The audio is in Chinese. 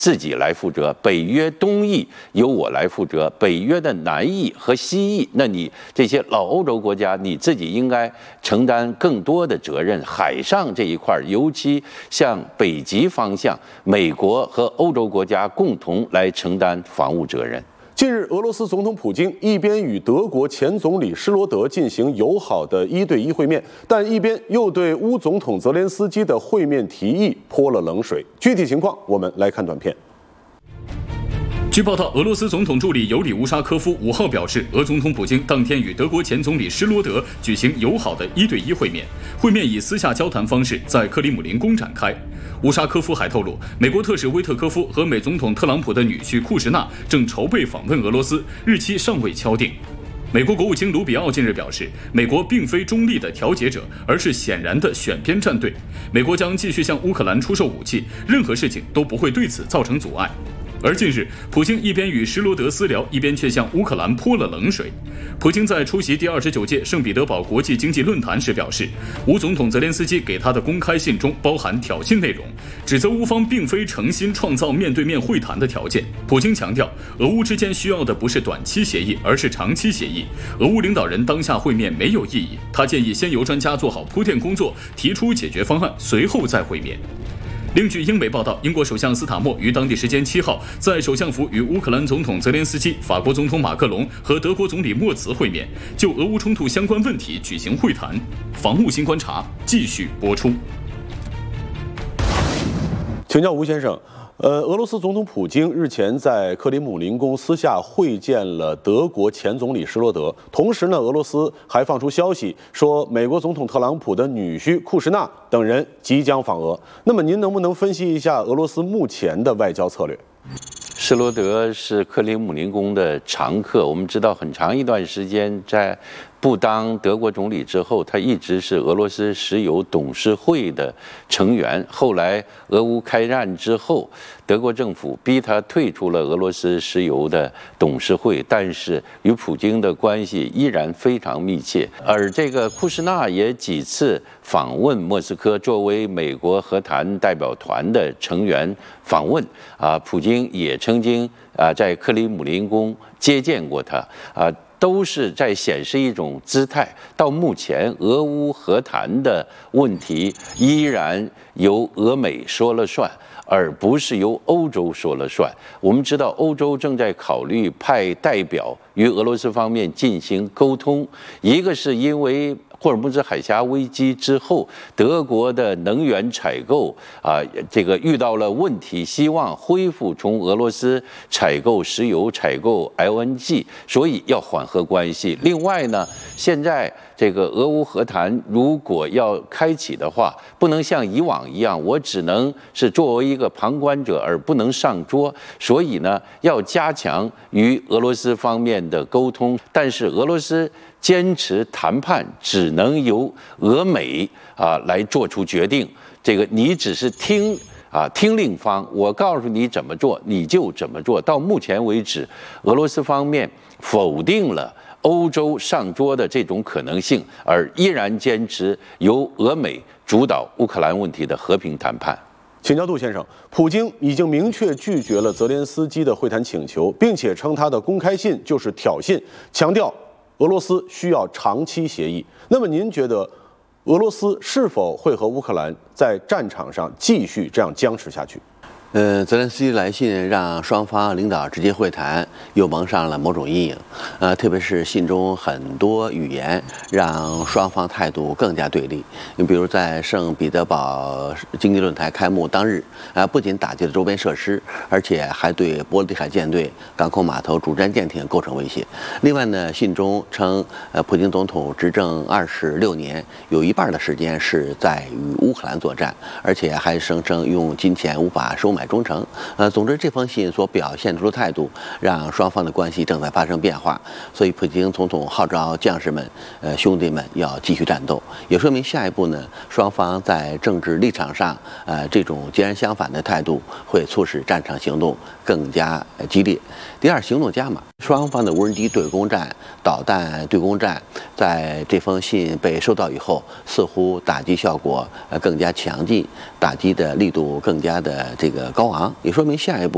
自己来负责，北约东翼由我来负责，北约的南翼和西翼，那你这些老欧洲国家，你自己应该承担更多的责任。海上这一块，尤其向北极方向，美国和欧洲国家共同来承担防务责任。 近日，俄罗斯总统普京一边与德国前总理施罗德进行友好的1对1会面，但一边又对乌总统泽连斯基的会面提议泼了冷水。具体情况，我们来看短片。 据报道，俄罗斯总统助理尤里乌沙科夫5号表示，俄总统普京当天与德国前总理施罗德举行友好的1对1会面，会面以私下交谈方式在克里姆林宫展开。乌沙科夫还透露，美国特使威特科夫和美总统特朗普的女婿库什纳正筹备访问俄罗斯，日期尚未敲定。美国国务卿卢比奥近日表示，美国并非中立的调解者，而是显然的选边站队。美国将继续向乌克兰出售武器，任何事情都不会对此造成阻碍。而近日，普京一边与施罗德私聊，一边却向乌克兰泼了冷水。普京在出席第29届圣彼得堡国际经济论坛时表示，乌总统泽连斯基给他的公开信中包含挑衅内容，指责乌方并非诚心创造面对面会谈的条件。普京强调，俄乌之间需要的不是短期协议，而是长期协议。俄乌领导人当下会面没有意义，他建议先由专家做好铺垫工作，提出解决方案，随后再会面。另据英媒报道，英国首相斯塔默于当地时间7号在首相府与乌克兰总统泽连斯基、法国总统马克龙和德国总理默茨会面，就俄乌冲突相关问题举行会谈。防务新观察继续播出。 请教吴先生，俄罗斯总统普京日前在克里姆林宫私下会见了德国前总理施罗德，同时呢，俄罗斯还放出消息说，美国总统特朗普的女婿库什纳等人即将访俄。那么您能不能分析一下俄罗斯目前的外交策略？ 施罗德是克里姆林宫的常客，我们知道很长一段时间在不当德国总理之后，他一直是俄罗斯石油董事会的成员。后来俄乌开战之后，德国政府逼他退出了俄罗斯石油的董事会，但是与普京的关系依然非常密切。而这个库什纳也几次访问莫斯科，作为美国和谈代表团的成员访问普京也曾经在克里姆林宫接见过他都是在显示一种姿态。到目前，俄乌和谈的问题依然由俄美说了算，而不是由欧洲说了算。我们知道，欧洲正在考虑派代表与俄罗斯方面进行沟通，一个是因为霍尔木兹海峡危机之后，德国的能源采购这个遇到了问题，希望恢复从俄罗斯采购石油、采购 LNG， 所以要缓和关系。另外呢，现在这个俄乌和谈如果要开启的话，不能像以往一样，我只能是作为一个旁观者，而不能上桌。所以呢，要加强与俄罗斯方面的沟通，但是俄罗斯坚持谈判只能由俄美来做出决定，这个你只是听令方，我告诉你怎么做你就怎么做。到目前为止，俄罗斯方面否定了欧洲上桌的这种可能性，而依然坚持由俄美主导乌克兰问题的和平谈判。 请教杜先生，普京已经明确拒绝了泽连斯基的会谈请求，并且称他的公开信就是挑衅，强调俄罗斯需要长期协议。那么您觉得俄罗斯是否会和乌克兰在战场上继续这样僵持下去？ 泽连斯基来信让双方领导直接会谈，又蒙上了某种阴影。特别是信中很多语言让双方态度更加对立。你比如在圣彼得堡经济论坛开幕当日，不仅打击了周边设施，而且还对波罗的海舰队、港口码头、主战舰艇构成威胁。另外呢，信中称，普京总统执政26年，有一半的时间是在与乌克兰作战，而且还声称用金钱无法收买忠诚。总之这封信所表现出的态度让双方的关系正在发生变化，所以普京总统号召将士们兄弟们要继续战斗，也说明下一步呢，双方在政治立场上这种截然相反的态度会促使战场行动更加激烈。第二，行动加码，双方的无人机对攻战、导弹对攻战在这封信被收到以后，似乎打击效果更加强劲，打击的力度更加的这个高昂，也说明下一步